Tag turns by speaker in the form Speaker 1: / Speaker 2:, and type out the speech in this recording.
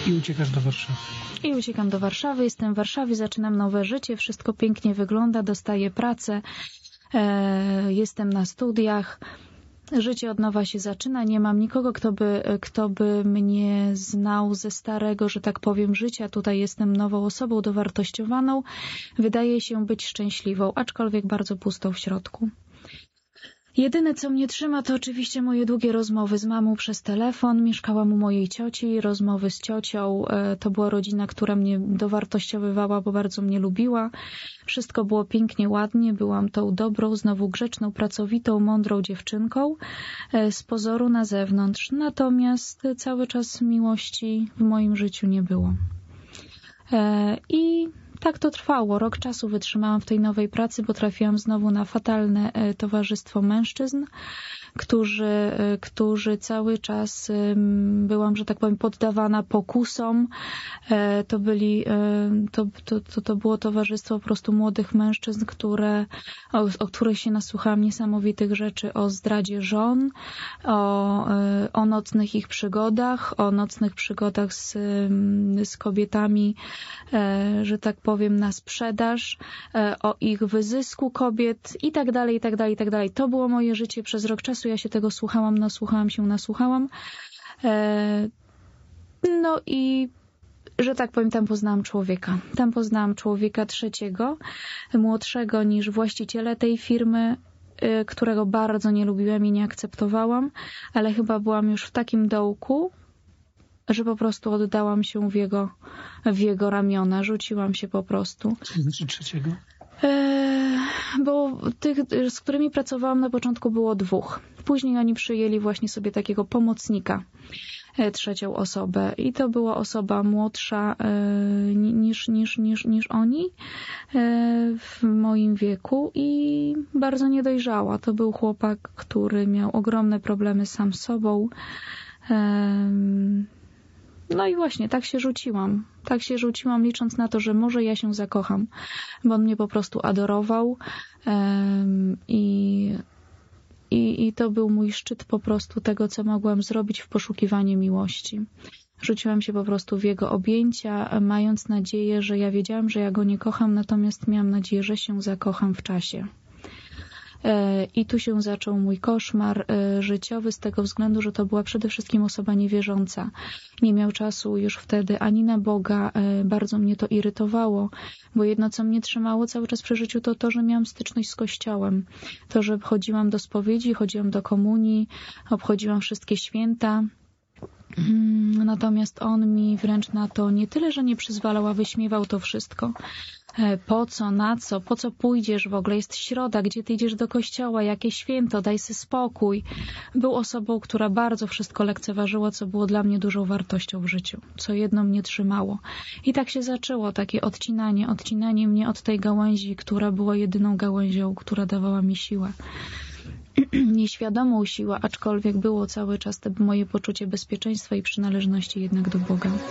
Speaker 1: I uciekasz do Warszawy.
Speaker 2: I uciekam do Warszawy, jestem w Warszawie, zaczynam nowe życie, wszystko pięknie wygląda, dostaję pracę, jestem na studiach, życie od nowa się zaczyna, nie mam nikogo, kto by mnie znał ze starego, że tak powiem, życia. Tutaj jestem nową osobą, dowartościowaną, wydaje się być szczęśliwą, aczkolwiek bardzo pustą w środku. Jedyne, co mnie trzyma, to oczywiście moje długie rozmowy z mamą przez telefon. Mieszkałam u mojej cioci, rozmowy z ciocią. To była rodzina, która mnie dowartościowywała, bo bardzo mnie lubiła. Wszystko było pięknie, ładnie. Byłam tą dobrą, znowu grzeczną, pracowitą, mądrą dziewczynką z pozoru na zewnątrz. Natomiast cały czas miłości w moim życiu nie było. I tak to trwało. Rok czasu wytrzymałam w tej nowej pracy, bo trafiłam znowu na fatalne towarzystwo mężczyzn, którzy cały czas byłam, że tak powiem, poddawana pokusom. To było towarzystwo po prostu młodych mężczyzn, o których się nasłuchałam niesamowitych rzeczy, o zdradzie żon, o nocnych ich przygodach, o nocnych przygodach z kobietami, że tak powiem, na sprzedaż, o ich wyzysku kobiet i tak dalej, i tak dalej, i tak dalej. To było moje życie przez rok czasu. Ja się tego słuchałam, nasłuchałam. No i, że tak powiem, tam poznałam człowieka. Tam poznałam człowieka trzeciego, młodszego niż właściciele tej firmy, którego bardzo nie lubiłam i nie akceptowałam, ale chyba byłam już w takim dołku, że po prostu oddałam się w jego ramiona. Rzuciłam się po prostu.
Speaker 1: Co znaczy trzeciego?
Speaker 2: Bo tych, z którymi pracowałam na początku, było dwóch. Później oni przyjęli właśnie sobie takiego pomocnika, trzecią osobę. I to była osoba młodsza niż oni w moim wieku i bardzo niedojrzała. To był chłopak, który miał ogromne problemy sam z sobą. No i właśnie tak się rzuciłam. Tak się rzuciłam, licząc na to, że może ja się zakocham, bo on mnie po prostu adorował i to był mój szczyt po prostu tego, co mogłam zrobić w poszukiwaniu miłości. Rzuciłam się po prostu w jego objęcia, mając nadzieję, że ja wiedziałam, że ja go nie kocham, natomiast miałam nadzieję, że się zakocham w czasie. I tu się zaczął mój koszmar życiowy z tego względu, że to była przede wszystkim osoba niewierząca. Nie miał czasu już wtedy ani na Boga. Bardzo mnie to irytowało, bo jedno, co mnie trzymało cały czas przy życiu, to to, że miałam styczność z Kościołem. To, że chodziłam do spowiedzi, chodziłam do komunii, obchodziłam wszystkie święta. Natomiast on mi wręcz na to nie tyle, że nie przyzwalał, a wyśmiewał to wszystko. Po co, na co, po co pójdziesz w ogóle? Jest środa, gdzie ty idziesz do kościoła, jakie święto, daj sobie spokój. Był osobą, która bardzo wszystko lekceważyła, co było dla mnie dużą wartością w życiu, co jedno mnie trzymało. I tak się zaczęło, takie odcinanie mnie od tej gałęzi, która była jedyną gałęzią, która dawała mi siłę. Nieświadomą siłę, aczkolwiek było cały czas to moje poczucie bezpieczeństwa i przynależności jednak do Boga.